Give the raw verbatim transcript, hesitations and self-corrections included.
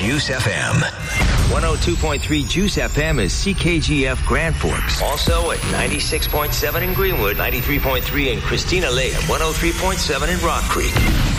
Juice F M. one oh two point three Juice F M is C K G F Grand Forks. Also at ninety-six point seven in Greenwood, ninety-three point three in Christina Lake, and one oh three point seven in Rock Creek.